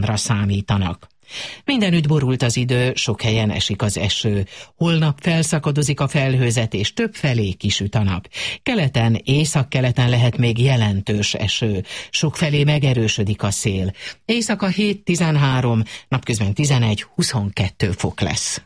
számítanak. Mindenütt borult az idő, sok helyen esik az eső. Holnap felszakadozik a felhőzet, és többfelé kisüt a nap. Keleten, északkeleten lehet még jelentős eső. Sokfelé megerősödik a szél. Éjszaka 7-13, napközben 11-22 fok lesz.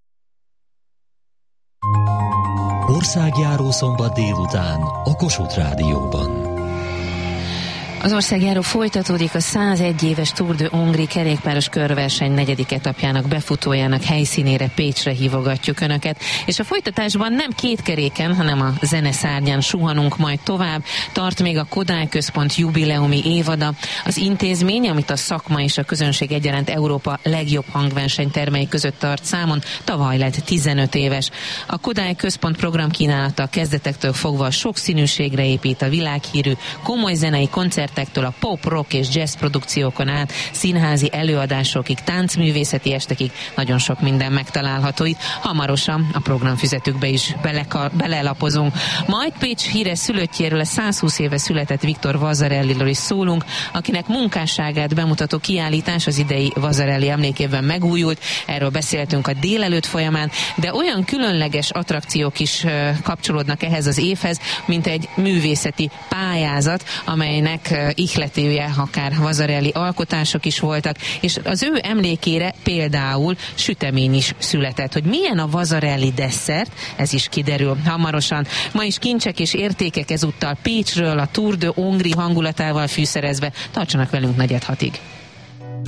Országjáró szombat délután a Kossuth Rádióban. Az országjáró folytatódik, a 101 éves Tour de Hongrie kerékpáros körverseny 4. etapjának befutójának helyszínére, Pécsre hívogatjuk Önöket, és a folytatásban nem két keréken, hanem a zeneszárnyán suhanunk majd tovább. Tart még a Kodály Központ jubileumi évada. Az intézmény, amit a szakma és a közönség egyaránt Európa legjobb hangversenytermei között tart számon, tavaly lett 15 éves. A Kodály Központ programkínálata kezdetektől fogva a sokszínűségre épít, a világhírű komoly zenei koncertektől a pop, rock és jazz produkciókon át, színházi előadásokig, táncművészeti estekig nagyon sok minden megtalálható itt. Hamarosan a programfüzetükbe is belelapozunk. Majd Pécs híres szülöttjéről, a 120 éve született Viktor Vasarelliről is szólunk, akinek munkásságát bemutató kiállítás az idei Vasarelli emlékévben megújult. Erről beszéltünk a délelőtt folyamán, de olyan különleges attrakciók is kapcsolódnak ehhez az évhez, mint egy művészeti pályázat, amelynek ihletője akár Vasarelli alkotások is voltak, és az ő emlékére például sütemény is született. Hogy milyen a Vasarelli desszert, ez is kiderül hamarosan. Ma is kincsek és értékek ezúttal Pécsről, a Tour de Hongrie hangulatával fűszerezve. Tartsanak velünk 4-6-ig.